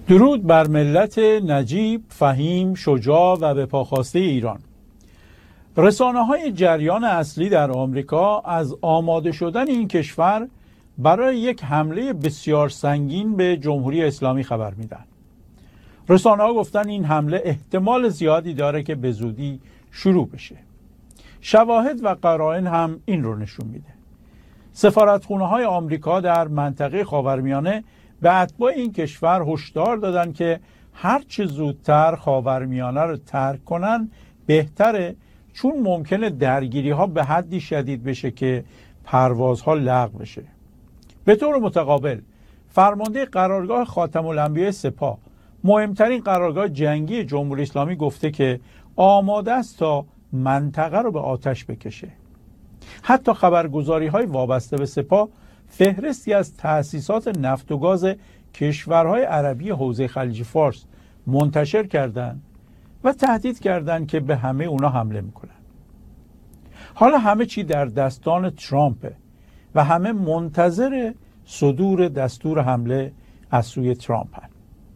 درود بر ملت نجیب، فهیم، شجاع و به پاخواسته ایران. رسانه‌های جریان اصلی در آمریکا از آماده شدن این کشور برای یک حمله بسیار سنگین به جمهوری اسلامی خبر میدن. رسانه‌ها گفتن این حمله احتمال زیادی داره که به زودی شروع بشه. شواهد و قرائن هم این رو نشون میده. سفارتخونه‌های آمریکا در منطقه خاورمیانه به اتباع این کشور هشدار دادن که هر چه زودتر خاورمیانه رو ترک کنن بهتره، چون ممکنه درگیری‌ها به حدی شدید بشه که پروازها لغو بشه. به طور متقابل فرمانده قرارگاه خاتم الانبیاء سپاه، مهمترین قرارگاه جنگی جمهوری اسلامی، گفته که آماده است تا منطقه رو به آتش بکشه. حتی خبرگزاری‌های وابسته به سپاه فهرستی از تأسیسات نفت و گاز کشورهای عربی حوزه خلیج فارس منتشر کردند و تهدید کردند که به همه اونا حمله میکنن. حالا همه چی در دستان ترامپه و همه منتظر صدور دستور حمله از سوی ترامپ هست.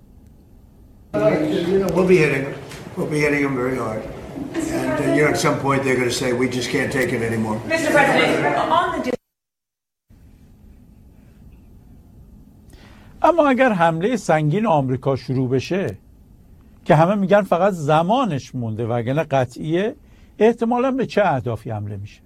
We'll be hitting them very hard. And at some point they're going to say we just can't take it anymore. Mr. President, on the اما اگر حمله سنگین آمریکا شروع بشه که همه میگن فقط زمانش مونده وگرنه قطعیه، احتمالاً به چه اهدافی حمله میشه؟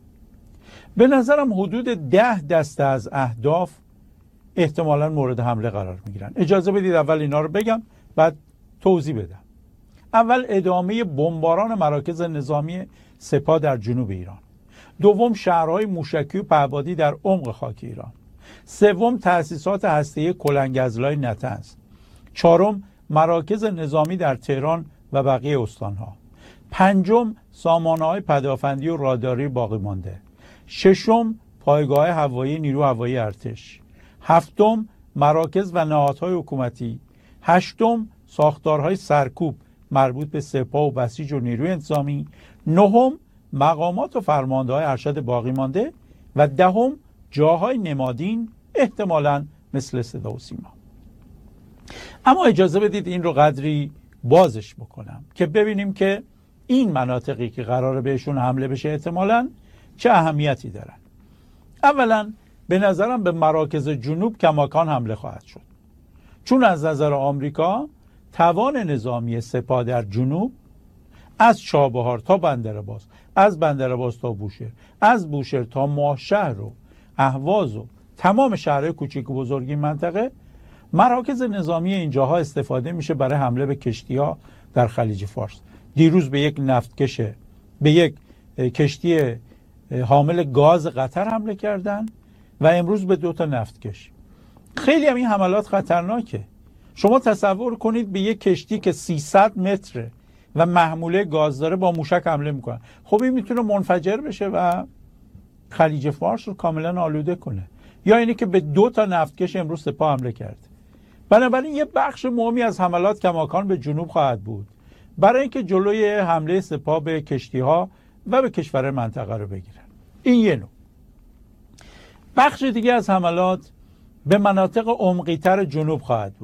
به نظرم حدود 10 دسته از اهداف احتمالاً مورد حمله قرار میگیرن. اجازه بدید اول اینا رو بگم بعد توضیح بدم. اول ادامه بمباران مراکز نظامی سپاه در جنوب ایران. دوم شهرهای موشکی و پهپادی در عمق خاک ایران. سوم تأسیسات هسته‌ای کلنگ‌ازلای نطنز. چهارم مراکز نظامی در تهران و بقیه استانها. پنجم سامانه‌های پدافندی و راداری باقی مانده. ششم پایگاه هوایی نیرو هوایی ارتش. هفتم مراکز و نهادهای حکومتی. هشتم ساختارهای سرکوب مربوط به سپاه و بسیج و نیروی انتظامی. نهم مقامات و فرمانده‌های ارشد باقی مانده و دهم جاهای نمادین احتمالاً مثل صدا و سیما. اما اجازه بدید این رو قدری بازش بکنم که ببینیم که این مناطقی که قراره بهشون حمله بشه احتمالاً چه اهمیتی دارن. اولا به نظرم به مراکز جنوب کماکان حمله خواهد شد، چون از نظر آمریکا توان نظامی سپاه در جنوب از چابهار تا بندرعباس، از بندرعباس تا بوشهر، از بوشهر تا ماهشهر و اهواز و تمام شهرهای کوچیک و بزرگی منطقه، مراکز نظامی اینجاها استفاده میشه برای حمله به کشتی‌ها در خلیج فارس. دیروز به یک نفتکش، به یک کشتی حامل گاز قطر حمله کردن و امروز به 2 نفتکش. خیلی هم این حملات خطرناکه. شما تصور کنید به یک کشتی که 300 متره و محموله گاز داره با موشک حمله میکنن. خب این میتونه منفجر بشه و خلیج فارس رو کاملا آلوده کنه. یا اینی که به 2 نفتکش امروز سپاه حمله کرد. بنابراین یه بخش مهمی از حملات کماکان به جنوب خواهد بود برای اینکه جلوی حمله سپاه به کشتی‌ها و به کشور منطقه رو بگیرن. این یه نوع. بخش دیگه از حملات به مناطق عمقی‌تر جنوب خواهد بود.